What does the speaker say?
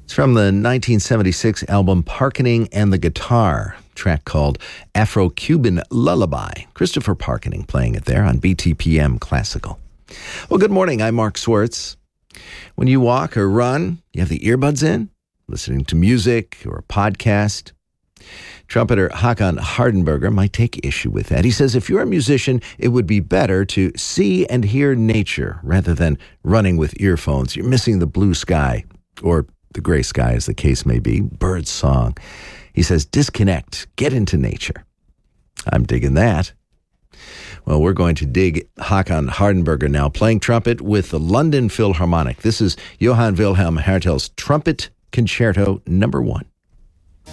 It's from the 1976 album Parkening and the Guitar, a track called Afro-Cuban Lullaby. Christopher Parkening playing it there on BTPM Classical. Well, good morning. I'm Mark Swartz. When you walk or run, you have the earbuds in, listening to music or a podcast. Trumpeter Håkan Hardenberger might take issue with that. He says if you're a musician, it would be better to see and hear nature rather than running with earphones. You're missing the blue sky, or the gray sky as the case may be, bird song. He says disconnect, get into nature. I'm digging that. Well, we're going to dig Håkan Hardenberger now, playing trumpet with the London Philharmonic. This is Johann Wilhelm Hertel's Trumpet Concerto No. 1.